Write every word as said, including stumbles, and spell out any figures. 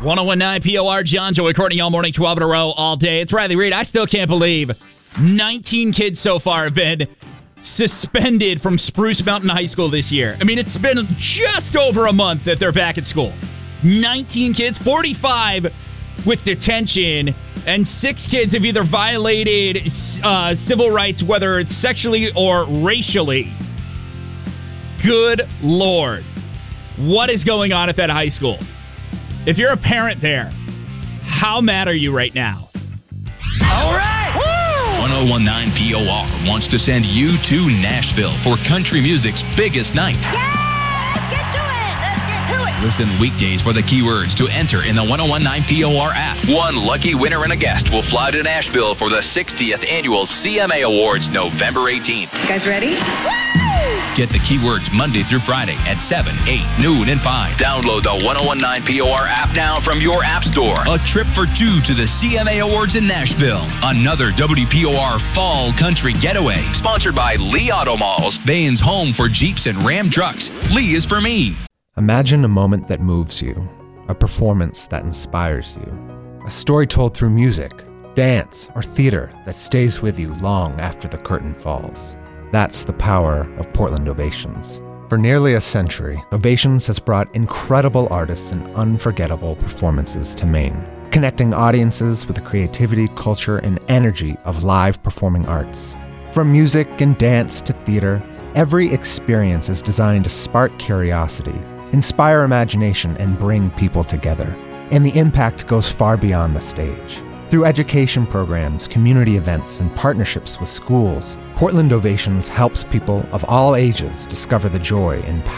one oh one nine P O R, John, Joey, Courtney, all morning, twelve in a row, all day. It's Riley Reed. I still can't believe nineteen kids so far have been suspended from Spruce Mountain High School this year. I mean, it's been just over a month that they're back at school. nineteen kids, forty-five with detention, and six kids have either violated uh, civil rights, whether it's sexually or racially. Good Lord. What is going on at that high school? If you're a parent there, how mad are you right now? All right! Woo! ten nineteen P O R wants to send you to Nashville for country music's biggest night. Yeah! Let's get to it! Let's get to it! Listen weekdays for the keywords to enter in the ten nineteen P O R app. One lucky winner and a guest will fly to Nashville for the sixtieth Annual C M A Awards November eighteenth. You guys ready? Get the keywords Monday through Friday at seven, eight, noon, and five. Download the ten nineteen P O R app now from your app store. A trip for two to the C M A Awards in Nashville. Another W P O R Fall Country Getaway. Sponsored by Lee Auto Malls. Vane's home for Jeeps and Ram trucks. Lee is for me. Imagine a moment that moves you. A performance that inspires you. A story told through music, dance, or theater that stays with you long after the curtain falls. That's the power of Portland Ovations. For nearly a century, Ovations has brought incredible artists and unforgettable performances to Maine, connecting audiences with the creativity, culture, and energy of live performing arts. From music and dance to theater, every experience is designed to spark curiosity, inspire imagination, and bring people together. And the impact goes far beyond the stage. Through education programs, community events, and partnerships with schools, Portland Ovations helps people of all ages discover the joy and